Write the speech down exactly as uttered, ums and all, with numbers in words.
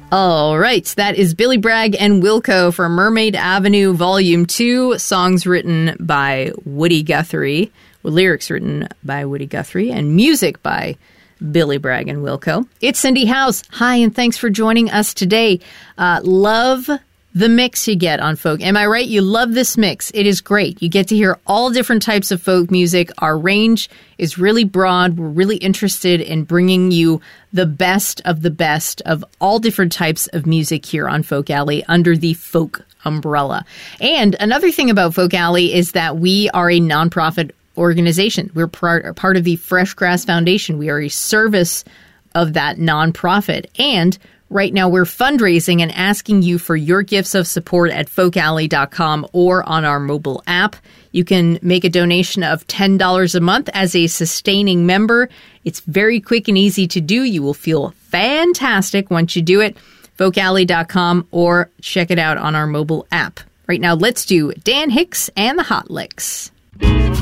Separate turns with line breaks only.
All right, that is Billy Bragg and Wilco for Mermaid Avenue Volume two, songs written by Woody Guthrie, with lyrics written by Woody Guthrie, and music by Billy Bragg and Wilco. It's Cindy House. Hi, and thanks for joining us today. Uh, love the mix you get on folk. Am I right? You love this mix. It is great. You get to hear all different types of folk music. Our range is really broad. We're really interested in bringing you the best of the best of all different types of music here on Folk Alley under the folk umbrella. And another thing about Folk Alley is that we are a nonprofit organization. We're part, part of the Fresh Grass Foundation. We are a service of that nonprofit. And right now, we're fundraising and asking you for your gifts of support at folk alley dot com or on our mobile app. You can make a donation of ten dollars a month as a sustaining member. It's very quick and easy to do. You will feel fantastic once you do it. folk alley dot com or check it out on our mobile app. Right now, let's do Dan Hicks and the Hot Licks.